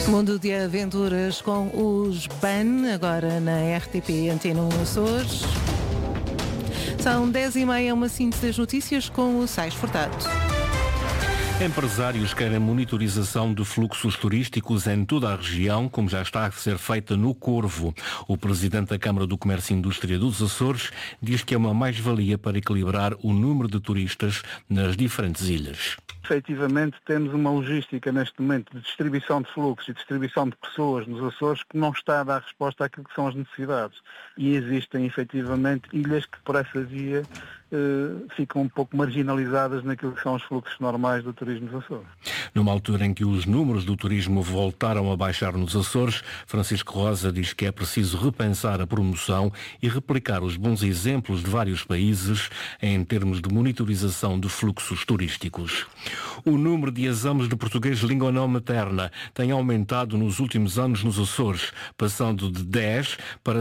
Mundo de Aventuras com os BAN, agora na RTP Antena 1 Açores. São 10h30, uma síntese das notícias com o Sais Furtado. Empresários querem monitorização de fluxos turísticos em toda a região, como já está a ser feita no Corvo. O presidente da Câmara do Comércio e Indústria dos Açores diz que é uma mais-valia para equilibrar o número de turistas nas diferentes ilhas. Efetivamente temos uma logística neste momento de distribuição de fluxos e distribuição de pessoas nos Açores que não está a dar resposta àquilo que são as necessidades. E existem efetivamente ilhas que por essa via ficam um pouco marginalizadas naquilo que são os fluxos normais do turismo nos Açores. Numa altura em que os números do turismo voltaram a baixar nos Açores, Francisco Rosa diz que é preciso repensar a promoção e replicar os bons exemplos de vários países em termos de monitorização de fluxos turísticos. O número de exames de português língua não materna tem aumentado nos últimos anos nos Açores, passando de 10 para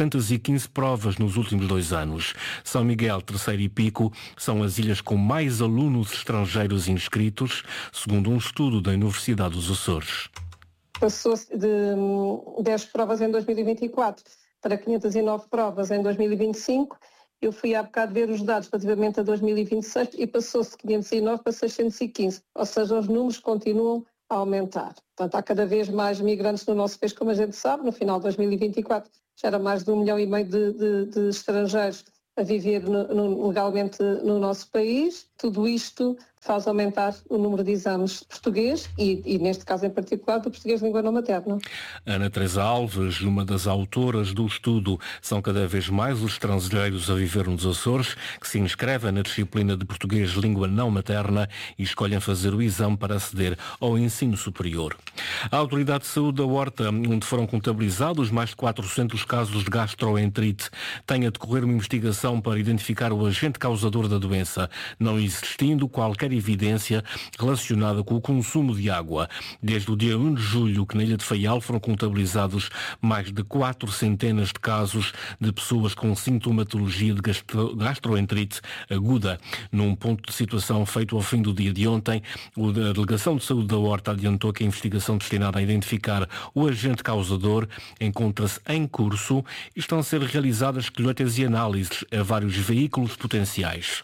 615 provas nos últimos 2 anos. São Miguel, Terceiro e Pico são as ilhas com mais alunos estrangeiros inscritos, segundo um estudo da Universidade dos Açores. Passou-se de 10 provas em 2024 para 509 provas em 2025. Eu fui há bocado ver os dados relativamente a 2026 e passou-se de 509 para 615, ou seja, os números continuam a aumentar. Portanto, há cada vez mais migrantes no nosso país, como a gente sabe. No final de 2024 já era mais de 1,5 milhão de estrangeiros a viver legalmente no nosso país. Tudo isto faz aumentar o número de exames de português e neste caso em particular, do português de língua não materna. Ana Teresa Alves, uma das autoras do estudo, são cada vez mais os estrangeiros a viver nos Açores que se inscrevem na disciplina de português língua não materna e escolhem fazer o exame para aceder ao ensino superior. A Autoridade de Saúde da Horta, onde foram contabilizados mais de 400 casos de gastroenterite, tem a decorrer uma investigação para identificar o agente causador da doença, não existindo qualquer evidência relacionada com o consumo de água. Desde o dia 1 de julho, que na Ilha de Faial foram contabilizados mais de 400 de casos de pessoas com sintomatologia de gastroenterite aguda. Num ponto de situação feito ao fim do dia de ontem, a Delegação de Saúde da Horta adiantou que a investigação destinada a identificar o agente causador encontra-se em curso e estão a ser realizadas colheitas e análises a vários veículos potenciais.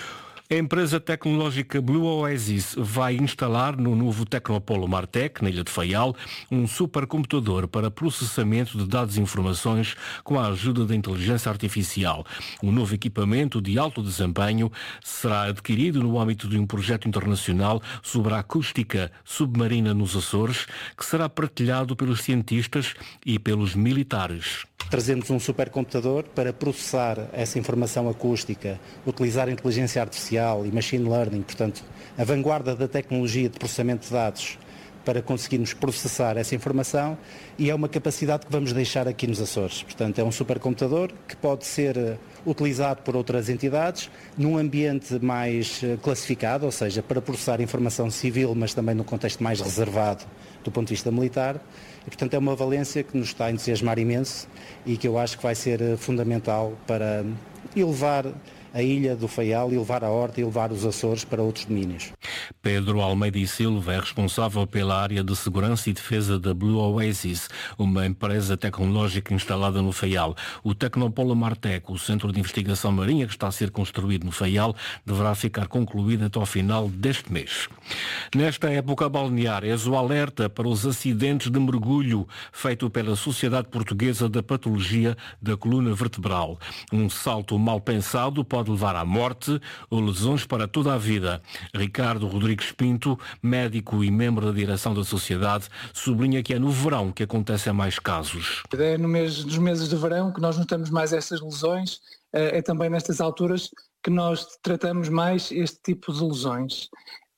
A empresa tecnológica Blue Oasis vai instalar no novo Tecnopolo Martec, na Ilha de Faial, um supercomputador para processamento de dados e informações com a ajuda da inteligência artificial. O novo equipamento de alto desempenho será adquirido no âmbito de um projeto internacional sobre a acústica submarina nos Açores, que será partilhado pelos cientistas e pelos militares. Trazemos um supercomputador para processar essa informação acústica, utilizar a inteligência artificial e machine learning, portanto, a vanguarda da tecnologia de processamento de dados para conseguirmos processar essa informação, e é uma capacidade que vamos deixar aqui nos Açores. Portanto, é um supercomputador que pode ser utilizado por outras entidades num ambiente mais classificado, ou seja, para processar informação civil, mas também num contexto mais reservado do ponto de vista militar. E, portanto, é uma valência que nos está a entusiasmar imenso e que eu acho que vai ser fundamental para elevar a Ilha do Faial, e levar a Horta e levar os Açores para outros domínios. Pedro Almeida e Silva é responsável pela área de segurança e defesa da Blue Oasis, uma empresa tecnológica instalada no Faial. O Tecnopolo Martec, o centro de investigação marinha que está a ser construído no Faial, deverá ficar concluído até ao final deste mês. Nesta época balnear, é o alerta para os acidentes de mergulho feito pela Sociedade Portuguesa da Patologia da Coluna Vertebral. Um salto mal pensado pode levar à morte ou lesões para toda a vida. Ricardo Rodrigues Pinto, médico e membro da direção da sociedade, sublinha que é no verão que acontecem mais casos. É nos meses de verão que nós notamos mais essas lesões, é também nestas alturas que nós tratamos mais este tipo de lesões.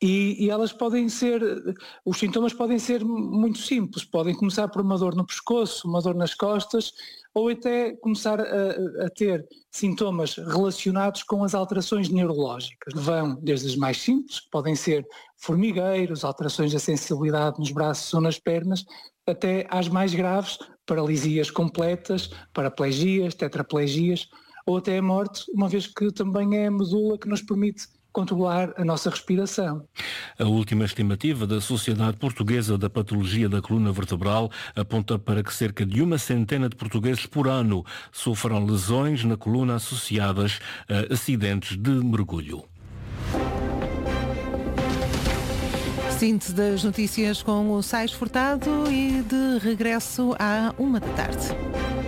E elas podem ser, os sintomas podem ser muito simples, podem começar por uma dor no pescoço, uma dor nas costas, ou até começar a ter sintomas relacionados com as alterações neurológicas. Vão desde as mais simples, que podem ser formigueiros, alterações da sensibilidade nos braços ou nas pernas, até às mais graves, paralisias completas, paraplegias, tetraplegias, ou até a morte, uma vez que também é a medula que nos permite controlar a nossa respiração. A última estimativa da Sociedade Portuguesa da Patologia da Coluna Vertebral aponta para que cerca de 100 de portugueses por ano sofram lesões na coluna associadas a acidentes de mergulho. Síntese das notícias com o Sais Furtado e de regresso à 1 da tarde.